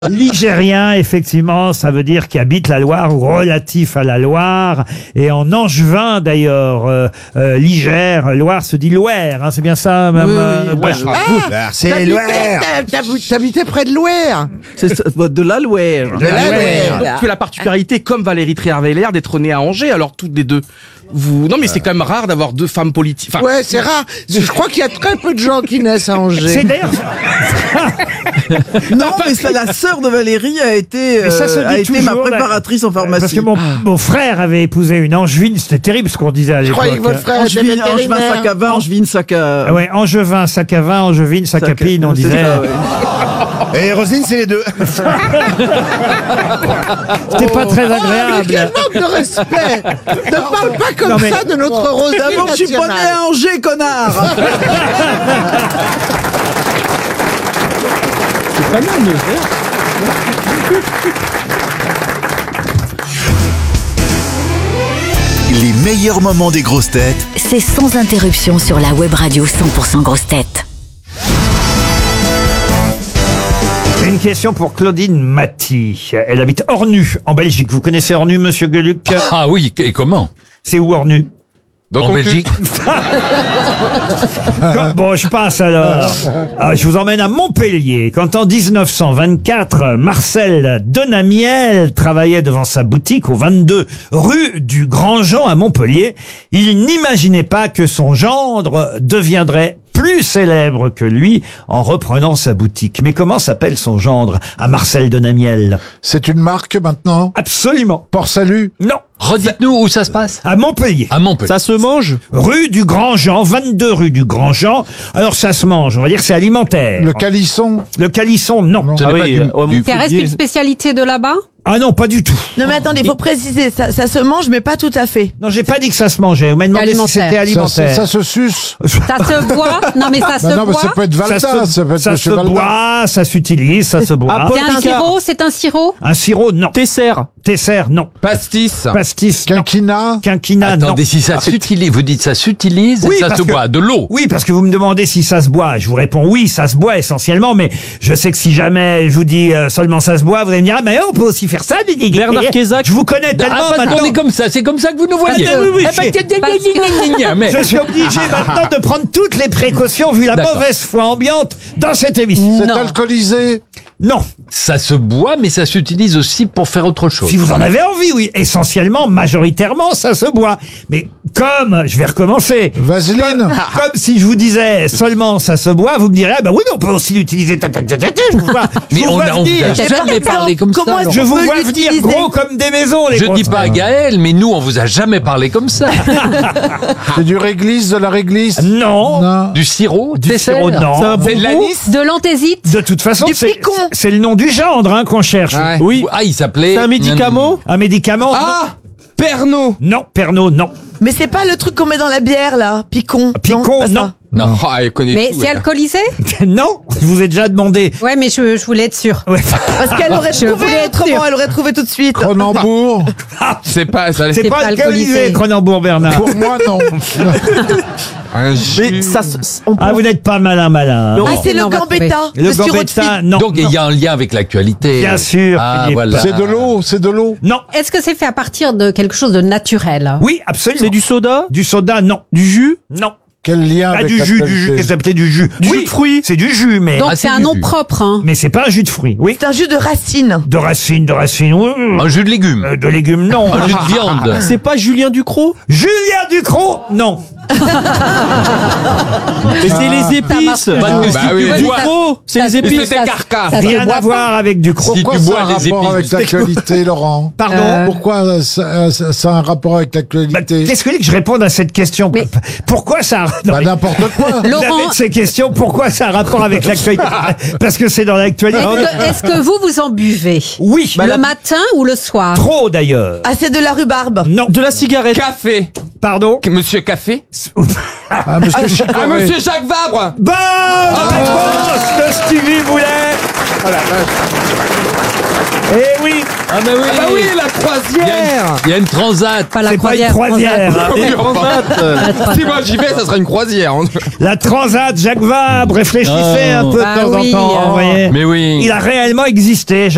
Ligérien, effectivement, ça veut dire qui habite la Loire ou relatif à la Loire. Et en angevin, d'ailleurs, Ligère, Loire se dit Loire, hein, c'est bien ça, même C'est Loire. T'habitais près de Loire. C'est de la Loire. De la Loire. Donc tu as la particularité, comme Valérie Trierweiler, d'être née à Angers. Alors toutes les deux, vous... Non mais c'est quand même rare d'avoir deux femmes politiques. Enfin, Ouais, c'est rare. Je crois qu'il y a très peu de gens qui naissent à C'est Angers. d'ailleurs, non, mais c'est la sœur de Valérie a été, Mais ça se dit ma toujours, préparatrice en pharmacie. parce que mon frère avait épousé une angevine, c'était terrible ce qu'on disait à Je l'époque. croyais que votre frère était Angevin, sac vétérinaire. à vin, Angevine, sac à... Ah ouais, angevin, sac à vin, angevine, sac à pine, on c'est disait. ça, ouais. Et Roselyne, c'est les deux. C'était pas très agréable. Quel manque de respect. Ne parle pas comme Non, mais- ça de notre Roselyne D'abord, je suis pas né nationale. à Angers, connard. Les meilleurs moments des grosses têtes C'est sans interruption sur la web radio 100% grosses têtes. Une question pour Claudine Maty. Elle habite Ornu, en Belgique. Vous connaissez Ornu, monsieur Gueluc? Ah oui, et comment? C'est où Ornu? En Belgique? Bon, je passe alors. Ah, je vous emmène à Montpellier. Quand en 1924, Marcel Denamiel travaillait devant sa boutique au 22 rue du Grand Jean à Montpellier, il n'imaginait pas que son gendre deviendrait plus célèbre que lui en reprenant sa boutique. Mais comment s'appelle son gendre à Marcel Denamiel? C'est une marque maintenant? Absolument. Port Salut? Non. Redites-nous où ça se passe. À Montpellier. À Montpellier. Ça se mange? Rue du Grand Jean, 22 rue du Grand Jean. Alors ça se mange, on va dire que c'est alimentaire. Le calisson? Le calisson, non. Ce n'est pas du Ça reste une spécialité de là-bas? Ah non, pas du tout. Non mais attendez, il faut préciser, ça se mange mais pas tout à fait. Non, j'ai pas dit que ça se mangeait. Vous m'avez demandé si Alimentaire. c'était alimentaire. Ça se suce? Ça se boit? Non mais ça se Bah non, mais boit? ça peut être Valda, ça peut être ça Monsieur se Valda. boit, ça s'utilise, ça se boit. Ah, C'est un sirop? C'est un sirop? Un sirop, non. Tesser. Tesser, non. pastis. Pastis, non. Quinquina? Quinquina, non. Attendez, si ça s'utilise, vous dites ça s'utilise Oui, et ça parce se que- boit. De l'eau. Oui, parce que vous me demandez si ça se boit. Je vous réponds oui, ça se boit essentiellement, mais je sais que si jamais je vous dis seulement ça se boit, vous allez me dire, ah, mais on peut aussi faire ça. Bernard Kézac. Je vous connais tellement Ah, parce maintenant. qu'on est comme ça, c'est comme ça que vous nous voyez. Ah, oui, oui, Eh ben, c'est- mais Je suis obligé maintenant de prendre toutes les précautions vu la D'accord. mauvaise foi ambiante dans cette émission. C'est alcoolisé? Non. ça se boit, mais ça s'utilise aussi pour faire autre chose. Si vous en avez envie, oui. Essentiellement, majoritairement, ça se boit. Mais comme, je vais recommencer. Vaseline? Comme si je vous disais seulement ça se boit, vous me direz, ah bah oui, mais on peut aussi l'utiliser. Je vous vois, je Mais vous on vois vous a venir. jamais parlé comme ça. comment est-ce Laurent. Je vous peut vois venir l'utiliser. gros comme des maisons, les Je grosses dis pas à têtes. Gaël, mais nous, on vous a jamais parlé comme ça. C'est du réglisse, de la réglisse? Non. Non. Du sirop, Du Tesser. sirop, non. C'est un C'est de bonbon? l'anis. De l'anthésite? De toute façon, Du c'est picon. c'est le nom du gendre hein, qu'on cherche. Oui. Ah, il s'appelait. C'est un médicament? Un médicament Pernod. Non, Pernod, non. Mais c'est pas le truc qu'on met dans la bière là, picon. Picon, pas ça. non. Non. Mais c'est alcoolisé? Non, je vous ai déjà demandé. Ouais, mais je voulais être sûre. Ouais. Parce qu'elle aurait Je trouvé voulais être autrement, sûre. elle aurait trouvé tout de suite. Cronenbourg? C'est pas ça. C'est pas pas alcoolisé, alcoolisé. Cronenbourg, Bernard. Pour moi, non. Mais ça, on Ah, vous n'êtes pas malin. Ah, c'est le on va gambetta. Le sirop de gambetta, figue. non. Donc il y a un lien avec l'actualité. Bien sûr, Ah Philippe. voilà. C'est de l'eau, c'est de l'eau. Non. Est-ce que c'est fait à partir de quelque chose de naturel? Oui, absolument. C'est du soda? Du soda, non. Du jus? Non. Quel lien Pas avec du jus, l'actualité? qu'est-ce que ça s'appelait du jus? Du Oui, jus de fruits? c'est du jus, mais Donc Ah, c'est c'est un du nom jus. propre, hein? mais c'est pas un jus de fruits. Oui. C'est un jus de racine. De racines, oui. Un jus de légumes. De légumes, non. Un jus de viande. C'est pas Julien Ducrot? Julien Ducrot, non. Mais c'est les épices. Bah oui. Ducrot, c'est les épices. carcasse. Rien à voir avec Ducrot. Si Pourquoi tu ça bois a un les rapport épices. avec l'actualité, Laurent? Pardon. Pourquoi ça a un rapport avec Bah, l'actualité? Qu'est-ce que vous voulez que je réponde à cette question? Mais- Pourquoi ça? Non, Bah mais n'importe quoi. vous avez Laurent, de ces questions, pourquoi ça a un rapport avec l'actualité? Parce que c'est dans l'actualité. est-ce que vous en buvez? Oui. Le matin ou le soir? Trop d'ailleurs. Ah, c'est de la rhubarbe. Non. De la cigarette. Café. Pardon. Monsieur Café. Ah, monsieur Chicoré. Jacques Vabre. Bonne réponse de Stevie Boulet. Eh oui. Ah bah oui. la croisière. Il y a une transat. Pas la C'est pas une croisière. croisière. hein. Si moi j'y vais, ça sera une croisière. La Transat, Jacques Vabre, réfléchissez un peu de Bah temps oui, en temps, vous voyez. Mais oui. Il a réellement existé,